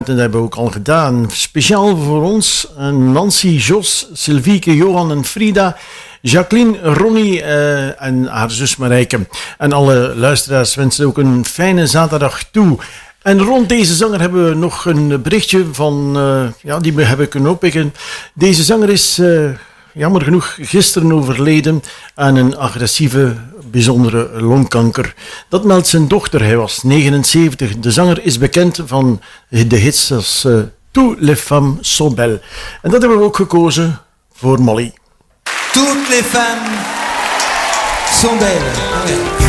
Dat hebben we ook al gedaan. Speciaal voor ons Nancy, Jos, Sylvieke, Johan en Frida, Jacqueline, Ronnie en haar zus Marijke. En alle luisteraars wensen ook een fijne zaterdag toe. En rond deze zanger hebben we nog een berichtje van, die we hebben kunnen oppikken. Deze zanger is jammer genoeg gisteren overleden aan een agressieve, bijzondere longkanker. Dat meldt zijn dochter, hij was 79. De zanger is bekend van de hits als Toutes les femmes sont belles. En dat hebben we ook gekozen voor Molly. Toutes les femmes sont belles.